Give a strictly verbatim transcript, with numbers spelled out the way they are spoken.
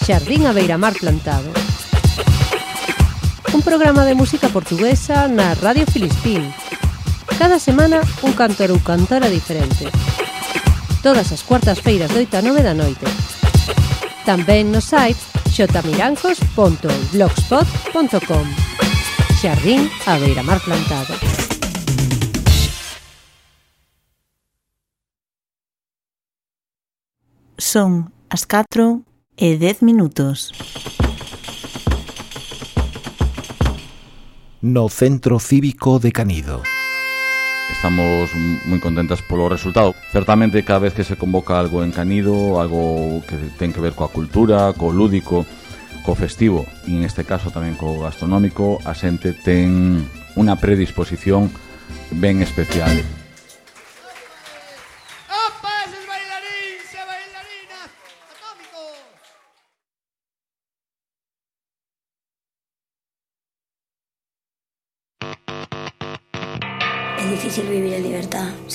Xardín a Beiramar Plantado. Un programa de música portuguesa na Radio Filispín. Cada semana un cantor ou cantora diferente. Todas as cuartas feiras de oito a nove da noite. Tamén no site xotamirancos punto blogspot punto com. Xardín a Beiramar Plantado. Son as catro e dez minutos. No Centro Cívico de Canido. Estamos moi contentas polo resultado. Certamente, cada vez que se convoca algo en Canido, algo que ten que ver coa cultura, co lúdico, co festivo, e en este caso tamén co gastronómico, a xente ten unha predisposición ben especial. Es difícil vivir en libertad